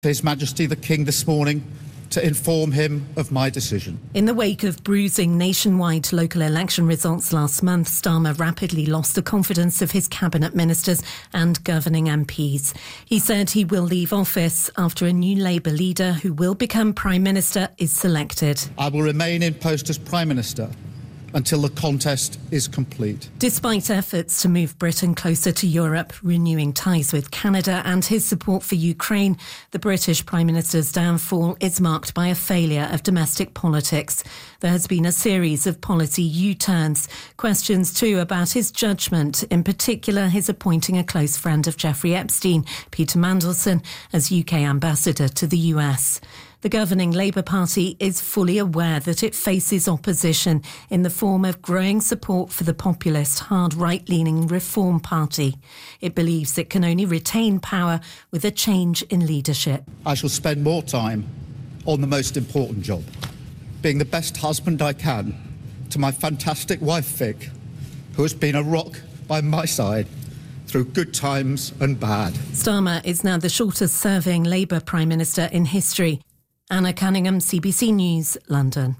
His Majesty the King this morning to inform him of my decision. In the wake of bruising nationwide local election results last month, Starmer rapidly lost the confidence of his cabinet ministers and governing MPs. He said he will leave office after a new Labour leader who will become Prime Minister is selected. I will remain in post as Prime Minister until the contest is complete. Despite efforts to move Britain closer to Europe, renewing ties with Canada and his support for Ukraine, the British Prime Minister's downfall is marked by a failure of domestic politics. There has been a series of policy U-turns, questions too about his judgment, in particular his appointing a close friend of Jeffrey Epstein, Peter Mandelson, as UK ambassador to the US. The governing Labour Party is fully aware that it faces opposition in the form of growing support for the populist, hard right-leaning Reform Party. It believes it can only retain power with a change in leadership. I shall spend more time on the most important job, being the best husband I can to my fantastic wife Vic, who has been a rock by my side through good times and bad. Starmer is now the shortest-serving Labour Prime Minister in history. Anna Cunningham, CBC News, London.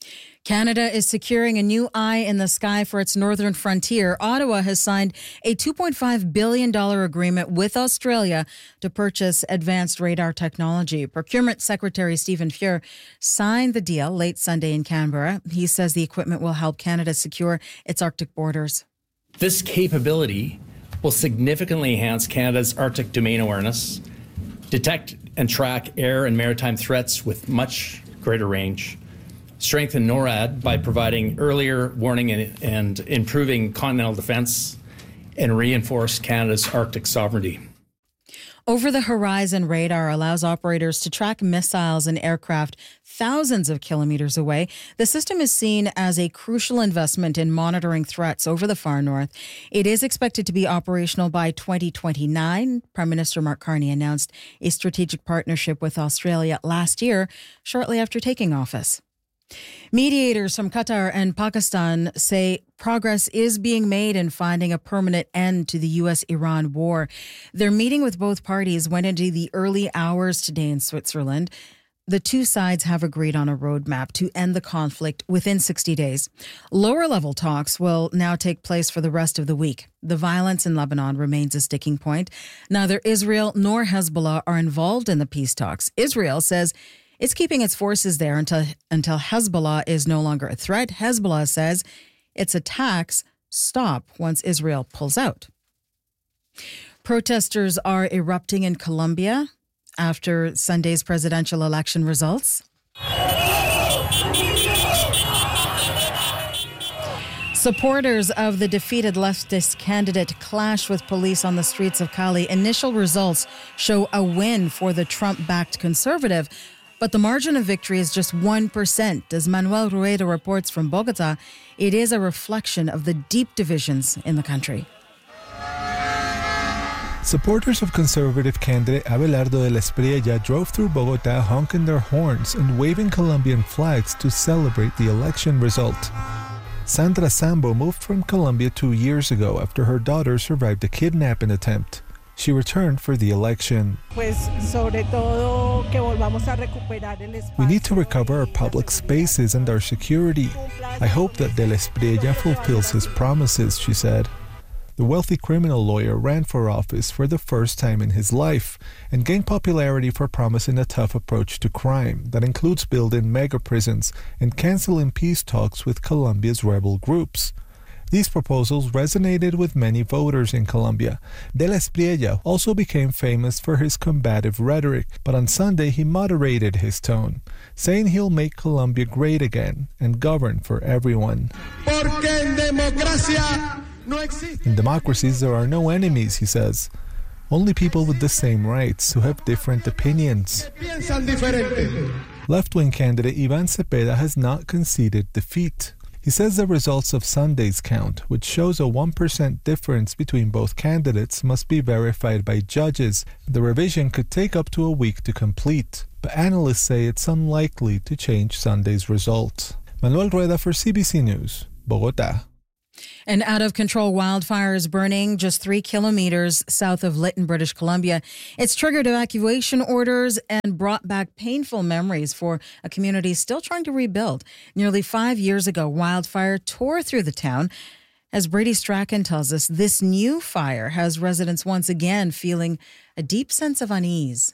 Canada is securing a new eye in the sky for its northern frontier. Ottawa has signed a $2.5 billion agreement with Australia to purchase advanced radar technology. Procurement Secretary Stephen Fuhr signed the deal late Sunday in Canberra. He says the equipment will help Canada secure its Arctic borders. This capability will significantly enhance Canada's Arctic domain awareness, detect and track air and maritime threats with much greater range, strengthen NORAD by providing earlier warning and improving continental defense, and reinforce Canada's Arctic sovereignty. Over-the-horizon radar allows operators to track missiles and aircraft thousands of kilometers away. The system is seen as a crucial investment in monitoring threats over the far north. It is expected to be operational by 2029. Prime Minister Mark Carney announced a strategic partnership with Australia last year, shortly after taking office. Mediators from Qatar and Pakistan say progress is being made in finding a permanent end to the U.S.-Iran war. Their meeting with both parties went into the early hours today in Switzerland. The two sides have agreed on a roadmap to end the conflict within 60 days. Lower-level talks will now take place for the rest of the week. The violence in Lebanon remains a sticking point. Neither Israel nor Hezbollah are involved in the peace talks. Israel says it's keeping its forces there until Hezbollah is no longer a threat. Hezbollah says its attacks stop once Israel pulls out. Protesters are erupting in Colombia after Sunday's presidential election results. Supporters of the defeated leftist candidate clash with police on the streets of Cali. Initial results show a win for the Trump-backed conservative, but the margin of victory is just 1%. As Manuel Rueda reports from Bogota, it is a reflection of the deep divisions in the country. Supporters of conservative candidate Abelardo de la Espriella drove through Bogota honking their horns and waving Colombian flags to celebrate the election result. Sandra Sambo moved from Colombia 2 years ago after her daughter survived a kidnapping attempt. She returned for the election. We need to recover our public spaces and our security. I hope that De la Espriella fulfills his promises, she said. The wealthy criminal lawyer ran for office for the first time in his life and gained popularity for promising a tough approach to crime that includes building mega prisons and canceling peace talks with Colombia's rebel groups. These proposals resonated with many voters in Colombia. De la Espriella also became famous for his combative rhetoric, but on Sunday he moderated his tone, saying he'll make Colombia great again and govern for everyone. In democracies, there are no enemies, he says. Only people with the same rights who have different opinions. Left-wing candidate Ivan Cepeda has not conceded defeat. He says the results of Sunday's count, which shows a 1% difference between both candidates, must be verified by judges. The revision could take up to a week to complete, but analysts say it's unlikely to change Sunday's result. Manuel Rueda for CBC News, Bogota. An out-of-control wildfire is burning just 3 kilometers south of Lytton, British Columbia. It's triggered evacuation orders and brought back painful memories for a community still trying to rebuild. Nearly 5 years ago, wildfire tore through the town. As Brady Strachan tells us, this new fire has residents once again feeling a deep sense of unease.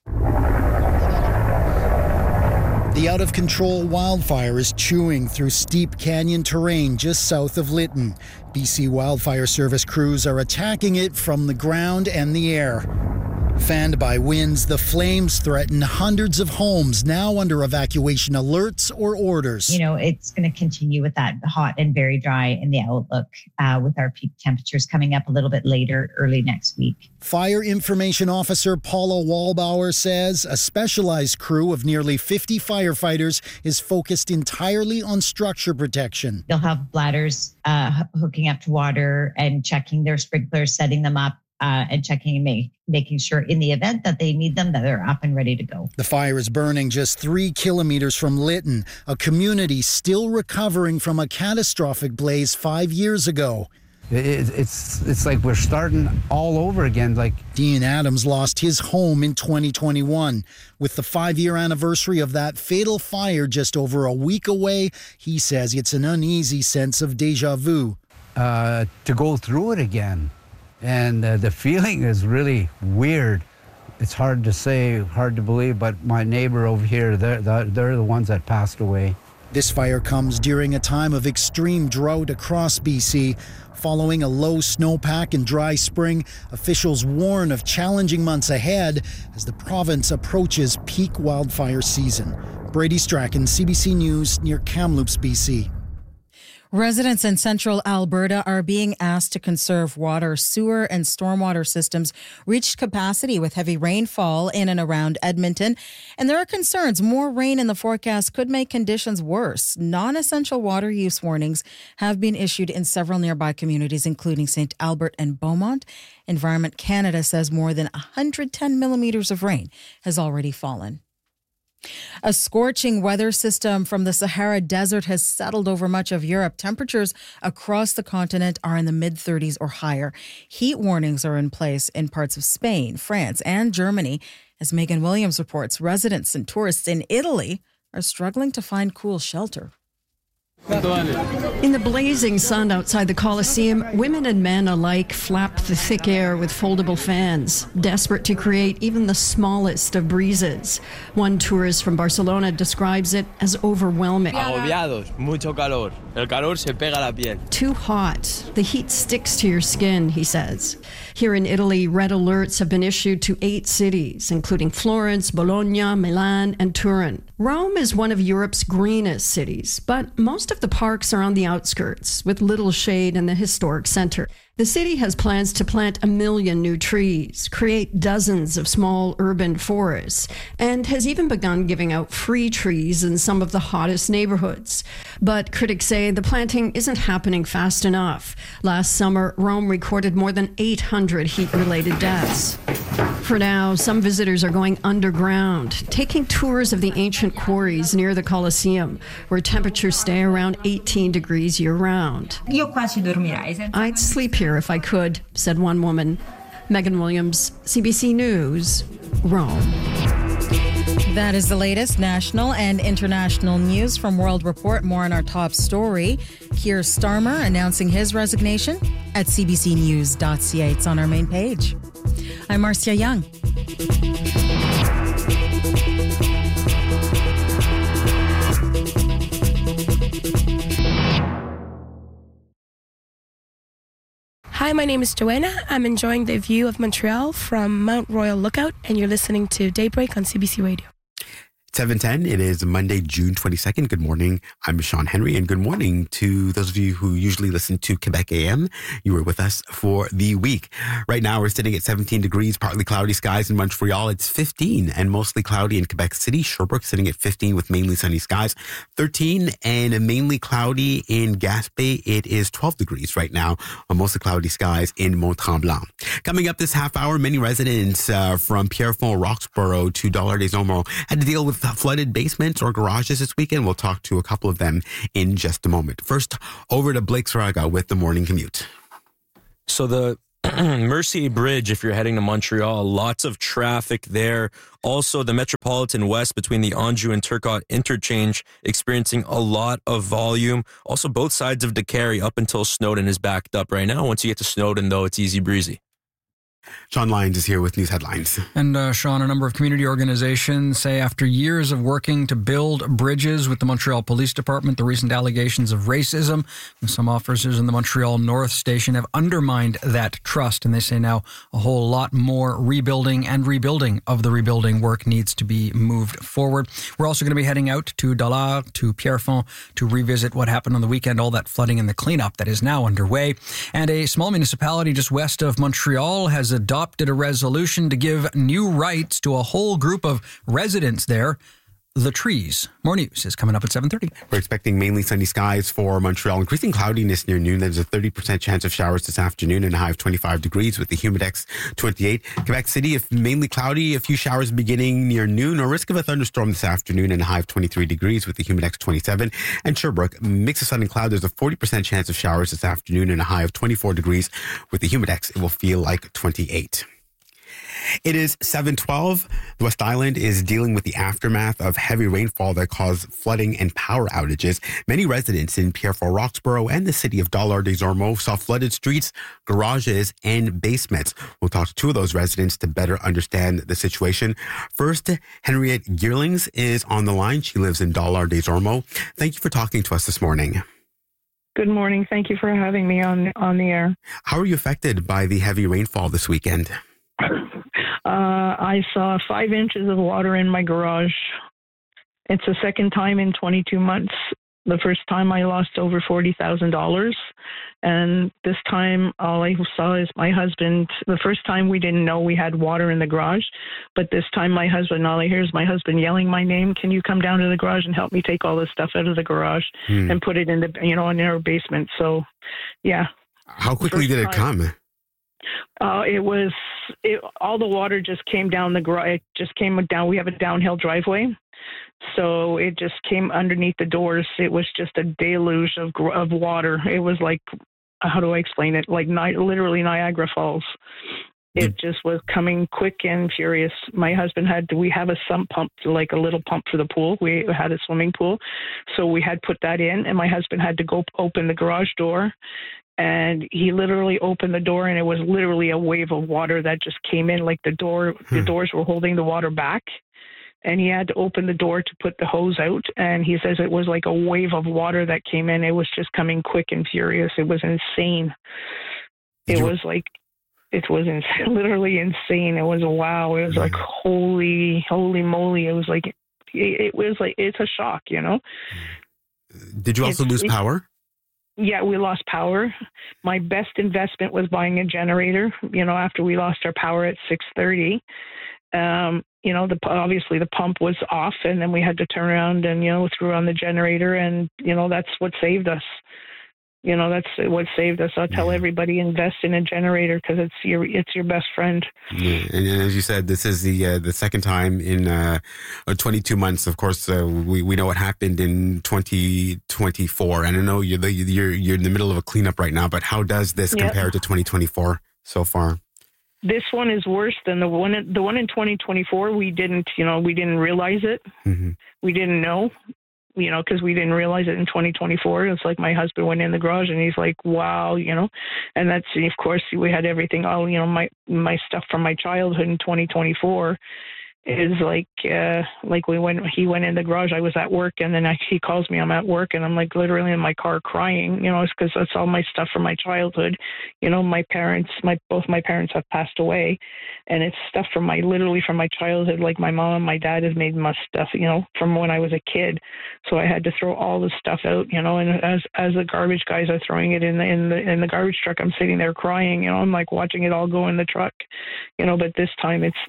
The out-of-control wildfire is chewing through steep canyon terrain just south of Lytton. BC Wildfire Service crews are attacking it from the ground and the air. Fanned by winds, the flames threaten hundreds of homes now under evacuation alerts or orders. You know, it's going to continue with that hot and very dry in the outlook with our peak temperatures coming up a little bit later, early next week. Fire Information Officer Paula Wallbauer says a specialized crew of nearly 50 firefighters is focused entirely on structure protection. They'll have bladders hooking up to water and checking their sprinklers, setting them up. And checking and making sure in the event that they need them, that they're up and ready to go. The fire is burning just 3 kilometers from Lytton, a community still recovering from a catastrophic blaze 5 years ago. It's like we're starting all over again. Like Dean Adams lost his home in 2021. With the 5-year anniversary of that fatal fire just over a week away, he says it's an uneasy sense of deja vu. To go through it again. And the feeling is really weird. It's hard to say, hard to believe, but my neighbor over here, they're the ones that passed away. This fire comes during a time of extreme drought across BC. Following a low snowpack and dry spring, officials warn of challenging months ahead as the province approaches peak wildfire season. Brady Strachan, CBC News, near Kamloops, BC. Residents in central Alberta are being asked to conserve water. Sewer and stormwater systems reached capacity with heavy rainfall in and around Edmonton. And there are concerns more rain in the forecast could make conditions worse. Non-essential water use warnings have been issued in several nearby communities, including St. Albert and Beaumont. Environment Canada says more than 110 millimeters of rain has already fallen. A scorching weather system from the Sahara Desert has settled over much of Europe. Temperatures across the continent are in the mid-30s or higher. Heat warnings are in place in parts of Spain, France, and Germany. As Megan Williams reports, residents and tourists in Italy are struggling to find cool shelter. In the blazing sun outside the Colosseum, women and men alike flap the thick air with foldable fans, desperate to create even the smallest of breezes. One tourist from Barcelona describes it as overwhelming. Agobiados, mucho calor. El calor se pega a la piel. Too hot. The heat sticks to your skin, he says. Here in Italy, red alerts have been issued to 8 cities, including Florence, Bologna, Milan, and Turin. Rome is one of Europe's greenest cities, but most of the parks are on the outskirts, with little shade in the historic center. The city has plans to plant 1 million new trees, create dozens of small urban forests, and has even begun giving out free trees in some of the hottest neighborhoods. But critics say the planting isn't happening fast enough. Last summer, Rome recorded more than 800 heat-related deaths. For now, some visitors are going underground, taking tours of the ancient quarries near the Colosseum, where temperatures stay around 18 degrees year-round. I'd sleep here if I could, said one woman. Megan Williams, CBC News, Rome. That is the latest national and international news from World Report. More on our top story. Keir Starmer announcing his resignation at cbcnews.ca. It's on our main page. I'm Marcia Young. Hi, my name is Joanna. I'm enjoying the view of Montreal from Mount Royal Lookout, and you're listening to Daybreak on CBC Radio. 7:10. It is Monday, June 22nd. Good morning. I'm Sean Henry, and good morning to those of you who usually listen to Quebec AM. You were with us for the week. Right now, we're sitting at 17 degrees, partly cloudy skies in Montreal. It's 15 and mostly cloudy in Quebec City. Sherbrooke sitting at 15 with mainly sunny skies. 13 and mainly cloudy in Gaspé. It is 12 degrees right now on mostly cloudy skies in Mont-Tremblant. Coming up this half hour, many residents from Pierrefonds, Roxborough to Dollard-des-Ormeaux had to deal with flooded basements or garages this weekend? We'll talk to a couple of them in just a moment. First, over to Blake Saraga with the morning commute. So the Mercier Bridge, if you're heading to Montreal, lots of traffic there. Also, the Metropolitan West between the Anjou and Turcotte interchange experiencing a lot of volume. Also, both sides of DeCarry up until Snowden is backed up right now. Once you get to Snowden, though, it's easy breezy. Sean Lyons is here with news headlines. And Sean, a number of community organizations say after years of working to build bridges with the Montreal Police Department, the recent allegations of racism from some officers in the Montreal North Station have undermined that trust. And they say now a whole lot more rebuilding of the rebuilding work needs to be moved forward. We're also going to be heading out to Dollard, to Pierrefonds, to revisit what happened on the weekend, all that flooding and the cleanup that is now underway. And a small municipality just west of Montreal has adopted a resolution to give new rights to a whole group of residents there, the trees. More news is coming up at 7:30. We're expecting mainly sunny skies for Montreal. Increasing cloudiness near noon. There's a 30% chance of showers this afternoon and a high of 25 degrees with the humidex 28. Quebec City, mainly cloudy, a few showers beginning near noon or risk of a thunderstorm this afternoon and a high of 23 degrees with the humidex 27. And Sherbrooke, mix of sun and cloud. There's a 40% chance of showers this afternoon and a high of 24 degrees with the humidex. It will feel like 28. It is 7:12. The West Island is dealing with the aftermath of heavy rainfall that caused flooding and power outages. Many residents in Pierrefonds, Roxborough, and the city of Dollard-des-Ormeaux saw flooded streets, garages, and basements. We'll talk to two of those residents to better understand the situation. First, Henriette Geerlings is on the line. She lives in Dollard-des-Ormeaux. Thank you for talking to us this morning. Good morning. Thank you for having me on the air. How are you affected by the heavy rainfall this weekend? I saw 5 inches of water in my garage. It's the second time in 22 months. The first time I lost over $40,000. And this time all I saw is my husband. The first time we didn't know we had water in the garage. But this time my husband, all I hear is my husband yelling my name. Can you come down to the garage and help me take all this stuff out of the garage and put it in the, in our basement. So, yeah. How quickly did it come? All the water just came down the garage. It just came down. We have a downhill driveway. So it just came underneath the doors. It was just a deluge of water. It was like, how do I explain it? Like literally Niagara Falls. It just was coming quick and furious. My husband we have a sump pump, like a little pump for the pool. We had a swimming pool. So we had put that in, and my husband had to go open the garage door. And he literally opened the door, and it was literally a wave of water that just came in. Like the doors were holding the water back. And he had to open the door to put the hose out. And he says it was like a wave of water that came in. It was just coming quick and furious. It was insane. It was literally insane. It was wow. It was like, holy moly. It was like, it's a shock, Did you also lose power? Yeah, we lost power. My best investment was buying a generator, after we lost our power at 6:30. Obviously the pump was off, and then we had to turn around and, threw on the generator, and, that's what saved us. That's what saved us. I'll tell everybody, invest in a generator because it's your best friend. Yeah. And as you said, this is the second time in 22 months. Of course, we know what happened in 2024, and I know you're in the middle of a cleanup right now. But how does this compare to 2024 so far? This one is worse than the one in 2024. We didn't realize it. Mm-hmm. We didn't know. Because we didn't realize it in 2024. It's like my husband went in the garage and he's like, wow, and that's, of course, we had everything, all, my stuff from my childhood in 2024 is he went in the garage. I was at work, and then he calls me. I'm at work, and I'm like literally in my car crying. It's because that's all my stuff from my childhood. Both my parents have passed away, and it's stuff from my childhood. Like my mom and my dad have made my stuff, from when I was a kid. So I had to throw all the stuff out, and as the garbage guys are throwing it in the garbage truck, I'm sitting there crying. I'm like watching it all go in the truck, But this time it's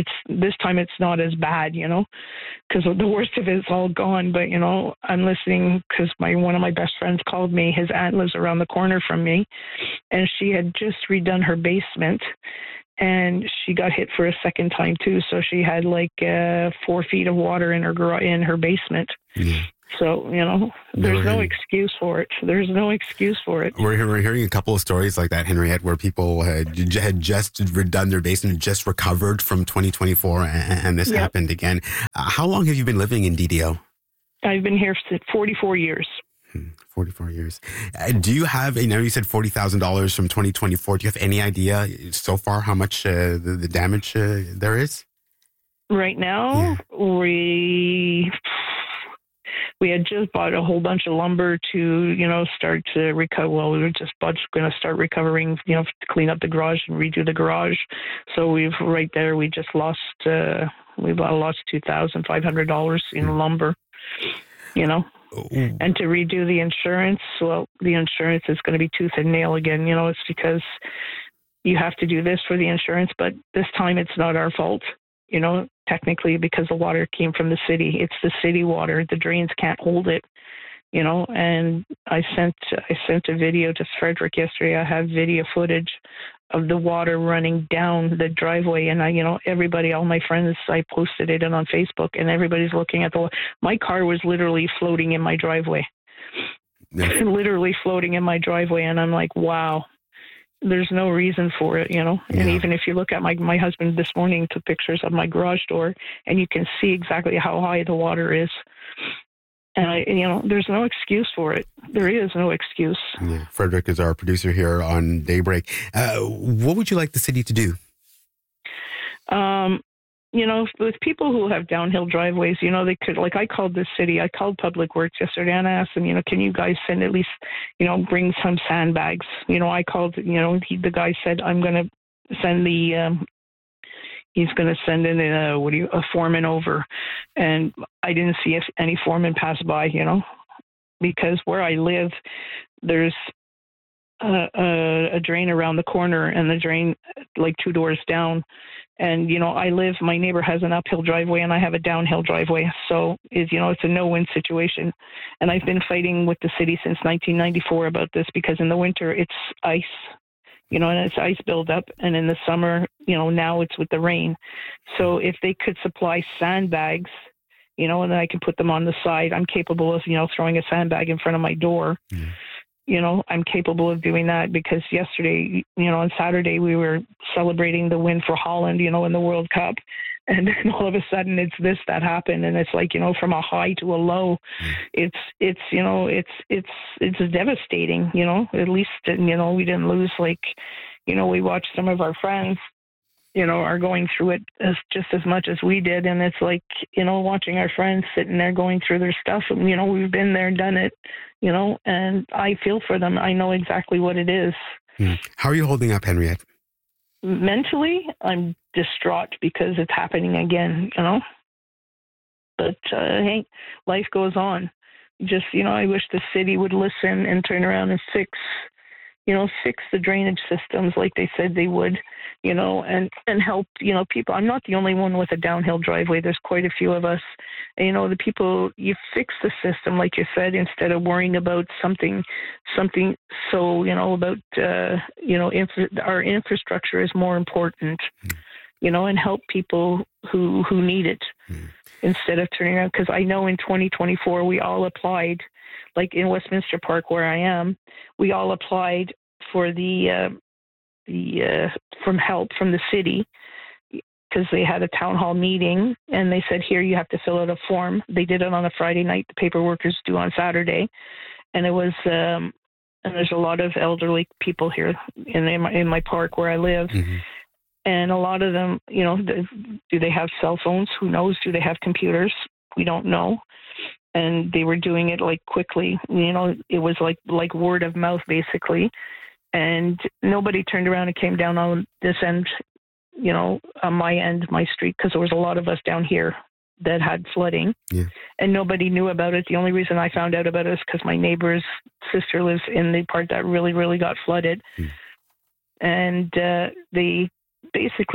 not as bad, because the worst of it's all gone. But, I'm listening because one of my best friends called me. His aunt lives around the corner from me, and she had just redone her basement. and she got hit for a second time too. So she had like 4 feet of water in her basement. Yeah. So, there's no excuse for it. There's no excuse for it. We're hearing a couple of stories like that, Henriette, where people had just done their basement, just recovered from 2024, and this happened again. How long have you been living in DDO? I've been here for 44 years. 44 years. Do you have, you said $40,000 from 2024. Do you have any idea so far how much the damage there is? Right now, we had just bought a whole bunch of lumber to, start to recover. Well, we were just going to start recovering, to clean up the garage and redo the garage. So we just lost, we lost $2,500 in lumber, And to redo the insurance, well, the insurance is going to be tooth and nail again. It's because you have to do this for the insurance, but this time it's not our fault. Technically, because the water came from the city. It's the city water. The drains can't hold it, and I sent a video to Frederick yesterday. I have video footage of the water running down the driveway, and everybody, all my friends, I posted it on Facebook, and everybody's looking at my car was literally floating in my driveway. Literally floating in my driveway, and I'm like, wow. There's no reason for it, And even if you look at my husband this morning took pictures of my garage door, and you can see exactly how high the water is. And there's no excuse for it. There is no excuse. Yeah. Frederick is our producer here on Daybreak. What would you like the city to do? With people who have downhill driveways, they could, like I called the city, I called Public Works yesterday and I asked them, can you guys send at least, bring some sandbags? I called, the guy said, I'm going to send he's going to send in a foreman over. And I didn't see any foreman pass by, because where I live, there's a drain around the corner and the drain like 2 doors down. And, my neighbor has an uphill driveway and I have a downhill driveway. So it's a no-win situation. And I've been fighting with the city since 1994 about this because in the winter it's ice, and it's ice buildup. And in the summer, now it's with the rain. So if they could supply sandbags, and then I can put them on the side, I'm capable of, throwing a sandbag in front of my door. Mm. I'm capable of doing that because yesterday, on Saturday, we were celebrating the win for Holland, in the World Cup. And then all of a sudden it's this that happened. And it's like, from a high to a low, it's devastating, at least, we didn't lose we watched some of our friends, are going through it just as much as we did. And it's like, watching our friends sitting there going through their stuff. And, we've been there, done it, and I feel for them. I know exactly what it is. How are you holding up, Henriette? Mentally, I'm distraught because it's happening again, But, hey, life goes on. Just, I wish the city would listen and turn around and fix the drainage systems like they said they would, and help, people. I'm not the only one with a downhill driveway. There's quite a few of us. And, the people, you fix the system, like you said, instead of worrying about something so, about, our infrastructure is more important, and help people who need it instead of turning around. Because I know in 2024, we all applied, like in Westminster Park where I am, we all applied for from help from the city because they had a town hall meeting and they said, here, you have to fill out a form. They did it on a Friday night. The paperwork is due on Saturday. And it was, and there's a lot of elderly people here in my park where I live. Mm-hmm. And a lot of them, do they have cell phones? Who knows? Do they have computers? We don't know. And they were doing it quickly. It was like word of mouth basically. And nobody turned around and came down on this end, on my end, my street, because there was a lot of us down here that had flooding. Yeah. And nobody knew about it. The only reason I found out about it is because my neighbor's sister lives in the part that really, really got flooded. And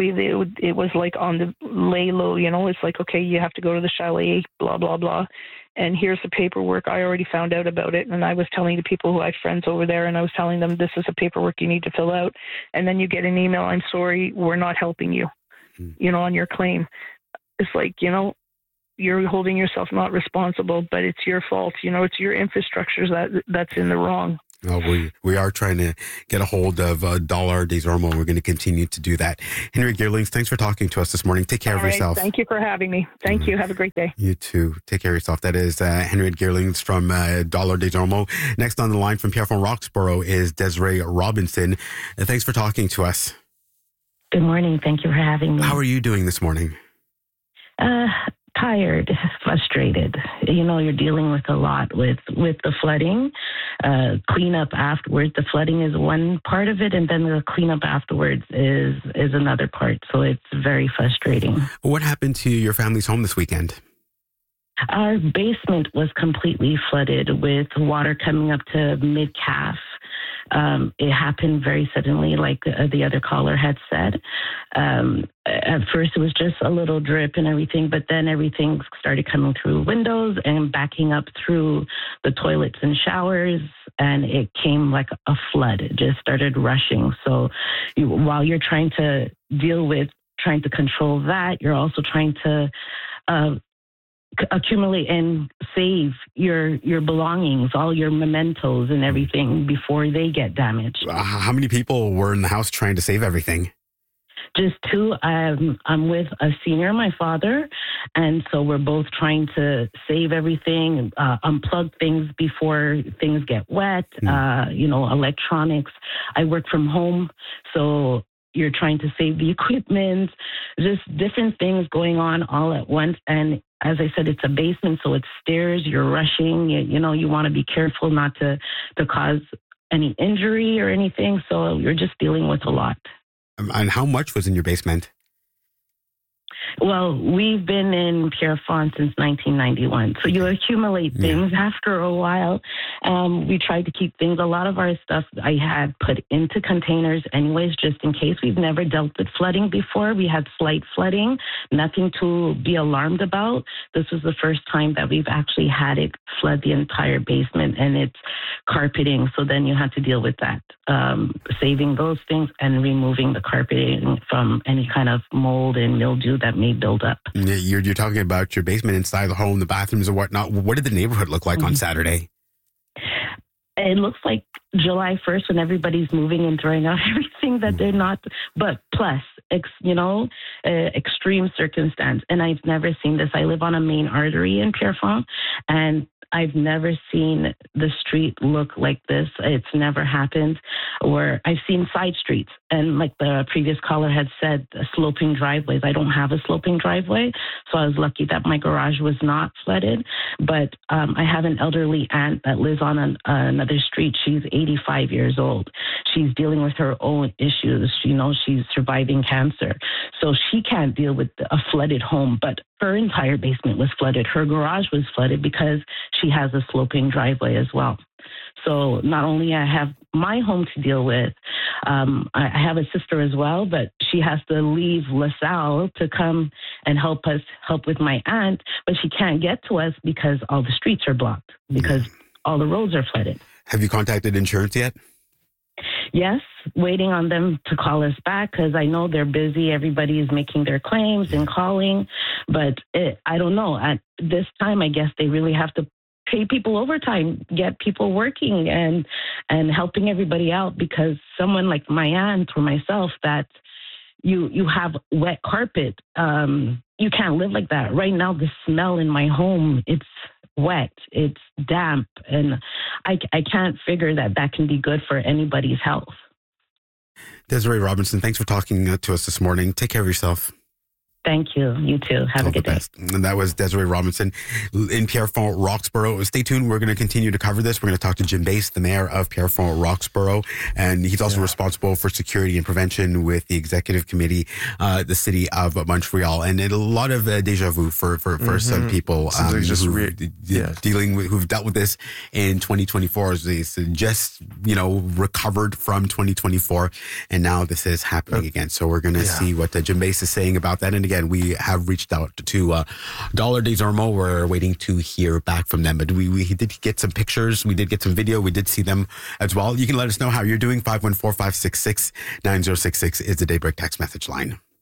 it was like on the lay low, it's like, okay, you have to go to the chalet, blah, blah, blah. and here's the paperwork. I already found out about it, and I was telling the people who I have friends over there, and I was telling them this is the paperwork you need to fill out. And then you get an email, I'm sorry, we're not helping you, on your claim. It's like, you're holding yourself not responsible, but it's your fault. It's your infrastructure that's in the wrong. We are trying to get a hold of Dollar Des Ormeaux. We're going to continue to do that. Henry Geerlings, thanks for talking to us this morning. Take care of yourself. Thank you for having me. Thank you. Have a great day. You too. Take care of yourself. That is Henry Geerlings from Dollar Des Ormeaux. Next on the line from Pierrefonds Roxborough is Desiree Robinson. Thanks for talking to us. Good morning. Thank you for having me. How are you doing this morning? Tired, frustrated. You're dealing with a lot with the flooding, cleanup afterwards. The flooding is one part of it, and then the cleanup afterwards is another part. So it's very frustrating. What happened to your family's home this weekend? Our basement was completely flooded with water coming up to mid-calf. It happened very suddenly, like the other caller had said. At first, it was just a little drip and everything, but then everything started coming through windows and backing up through the toilets and showers, and it came like a flood. It just started rushing. So while you're trying to trying to control that, you're also trying to accumulate and save your belongings, all your mementos and everything before they get damaged. How many people were in the house trying to save everything? Just two. I'm with a senior, my father, and so we're both trying to save everything, unplug things before things get wet, electronics. I work from home, so you're trying to save the equipment, just different things going on all at once. And as I said, it's a basement, so it's stairs. You're rushing. You want to be careful not to cause any injury or anything. So you're just dealing with a lot. And how much was in your basement? Well, we've been in Pierrefonds since 1991. So you accumulate things after a while. We tried to keep things. A lot of our stuff I had put into containers anyways, just in case. We've never dealt with flooding before. We had slight flooding, nothing to be alarmed about. This was the first time that we've actually had it flood the entire basement, and it's carpeting. So then you have to deal with that, saving those things and removing the carpeting from any kind of mold and mildew that may build up. You're talking about your basement inside the home, the bathrooms and whatnot. What did the neighborhood look like on Saturday? It looks like July 1st when everybody's moving and throwing out everything that they're not, but plus, extreme circumstance. And I've never seen this. I live on a main artery in Pierrefonds, and I've never seen the street look like this. It's never happened. Or I've seen side streets. And like the previous caller had said, sloping driveways. I don't have a sloping driveway, so I was lucky that my garage was not flooded. But I have an elderly aunt that lives on another street. She's 85 years old. She's dealing with her own issues. She's surviving cancer. So she can't deal with a flooded home, but her entire basement was flooded. Her garage was flooded because she has a sloping driveway as well. So not only I have my home to deal with, I have a sister as well, but she has to leave LaSalle to come and help with my aunt, but she can't get to us because all the streets are blocked, because all the roads are flooded. Have you contacted insurance yet? Yes, waiting on them to call us back because I know they're busy. Everybody is making their claims and calling, but I don't know. At this time, I guess they really have to pay people overtime, get people working and helping everybody out, because someone like my aunt or myself that you have wet carpet, you can't live like that. Right now, the smell in my home, it's wet, it's damp, and I can't figure that can be good for anybody's health. Desiree Robinson, thanks for talking to us this morning. Take care of yourself. Thank you. You too. Have a good day. And that was Desiree Robinson in Pierrefonds Roxborough. Stay tuned. We're going to continue to cover this. We're going to talk to Jim Bass, the mayor of Pierrefonds Roxborough, and he's also responsible for security and prevention with the executive committee, the city of Montreal. And a lot of deja vu for some people who've dealt with this in 2024. They just recovered from 2024, and now this is happening again. So we're going to see what Jim Bass is saying about that. And again, again, we have reached out to Dollar Des Ormeaux. We're waiting to hear back from them. But we did get some pictures. We did get some video. We did see them as well. You can let us know how you're doing. 514-566-9066 is the Daybreak text message line.